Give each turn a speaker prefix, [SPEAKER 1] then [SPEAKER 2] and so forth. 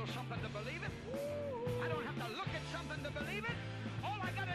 [SPEAKER 1] something to believe it. I don't have to look at something to believe it.